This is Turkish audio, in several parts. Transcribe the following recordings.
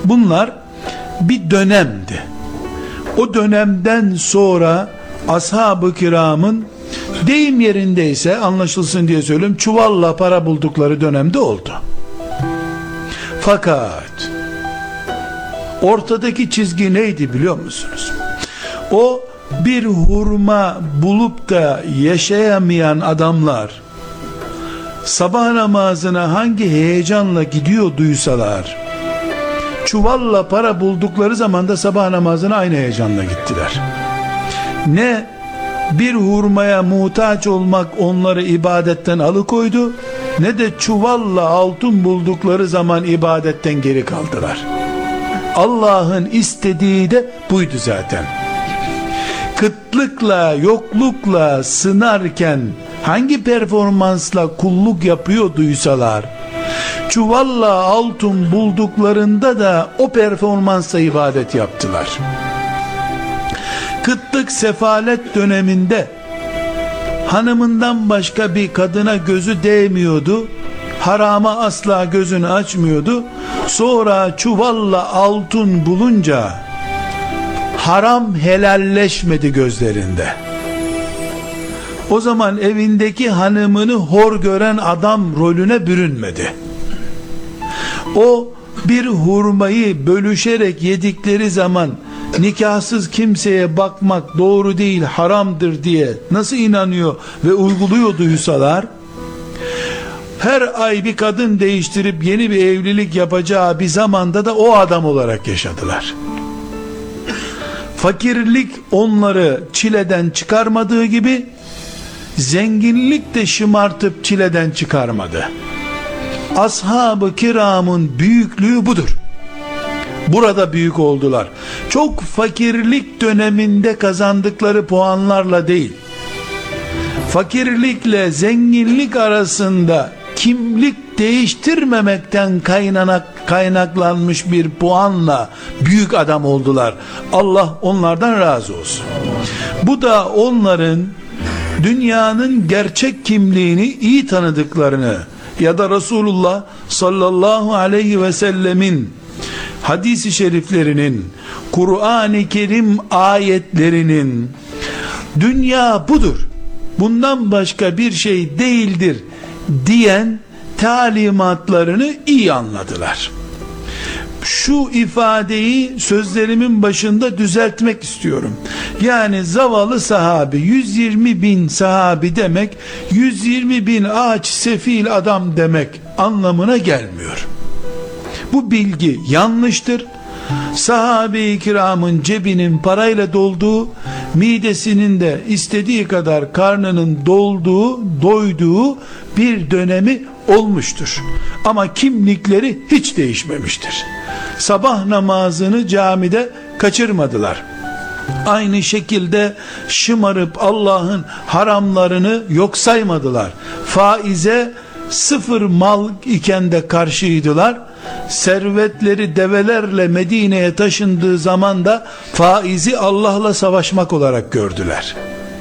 Bunlar bir dönemdi. O dönemden sonra ashab-ı kiramın, deyim yerindeyse anlaşılsın diye söyleyeyim, çuvalla para buldukları dönemde oldu. Fakat ortadaki çizgi neydi biliyor musunuz? O bir hurma bulup da yaşayamayan adamlar sabah namazına hangi heyecanla gidiyor duysalar, çuvalla para buldukları zaman da sabah namazına aynı heyecanla gittiler. Ne bir hurmaya muhtaç olmak onları ibadetten alıkoydu, ne de çuvalla altın buldukları zaman ibadetten geri kaldılar. Allah'ın istediği de buydu zaten. Kıtlıkla, yoklukla sınarken hangi performansla kulluk yapıyorduysalar, çuvalla altın bulduklarında da o performansla ibadet yaptılar. Kıtlık, sefalet döneminde hanımından başka bir kadına gözü değmiyordu, harama asla gözünü açmıyordu. Sonra çuvalla altın bulunca haram helalleşmedi gözlerinde. O zaman evindeki hanımını hor gören adam rolüne bürünmedi. O bir hurmayı bölüşerek yedikleri zaman nikahsız kimseye bakmak doğru değil, haramdır diye nasıl inanıyor ve uyguluyorduysalar, her ay bir kadın değiştirip yeni bir evlilik yapacağı bir zamanda da o adam olarak yaşadılar. Fakirlik onları çileden çıkarmadığı gibi zenginlik de şımartıp çileden çıkarmadı. Ashab-ı kiramın büyüklüğü budur. Burada büyük oldular. Çok fakirlik döneminde kazandıkları puanlarla değil, fakirlikle zenginlik arasında kimlik değiştirmemekten kaynaklanmış bir puanla büyük adam oldular. Allah onlardan razı olsun. Bu da onların dünyanın gerçek kimliğini iyi tanıdıklarını ya da Resulullah sallallahu aleyhi ve sellemin hadis-i şeriflerinin, Kur'an-ı Kerim ayetlerinin dünya budur, bundan başka bir şey değildir diyen talimatlarını iyi anladılar. Şu ifadeyi sözlerimin başında düzeltmek istiyorum. Yani zavallı sahabi, 120 bin sahabi demek 120 bin aç sefil adam demek anlamına gelmiyor. Bu bilgi yanlıştır. Sahabe-i kiramın cebinin parayla dolduğu, midesinin de istediği kadar karnının doyduğu bir dönemi olmuştur. Ama kimlikleri hiç değişmemiştir. Sabah namazını camide kaçırmadılar. Aynı şekilde şımarıp Allah'ın haramlarını yok saymadılar. Faize sıfır mal iken de karşıydılar. Servetleri develerle Medine'ye taşındığı zaman da faizi Allah'la savaşmak olarak gördüler.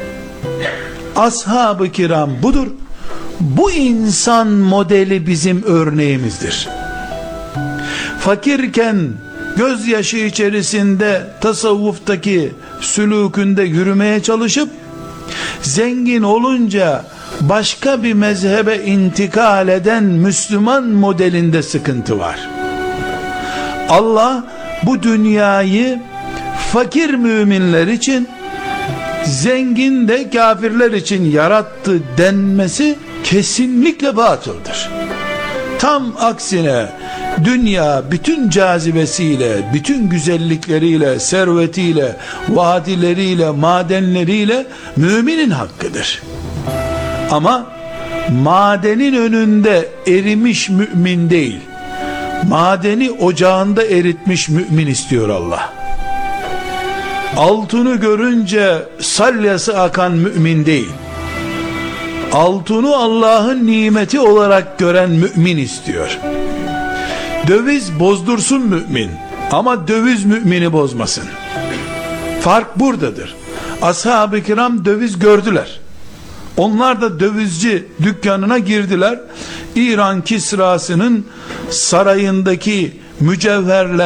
Ashab-ı kiram budur. Bu insan modeli bizim örneğimizdir. Fakirken gözyaşı içerisinde tasavvuftaki sülûkünde yürümeye çalışıp zengin olunca başka bir mezhebe intikal eden Müslüman modelinde sıkıntı var. Allah bu dünyayı fakir müminler için, zengin de kafirler için yarattı denmesi kesinlikle batıldır. Tam aksine dünya bütün cazibesiyle, bütün güzellikleriyle, servetiyle, vadileriyle, madenleriyle müminin hakkıdır. Ama madenin önünde erimiş mümin değil, madeni ocağında eritmiş mümin istiyor Allah. Altını görünce salyası akan mümin değil, altını Allah'ın nimeti olarak gören mümin istiyor. Döviz bozdursun mümin, ama döviz mümini bozmasın. Fark buradadır. Ashab-ı kiram döviz gördüler. Onlar da dövizci dükkanına girdiler. İran Kisrası'nın sarayındaki mücevherler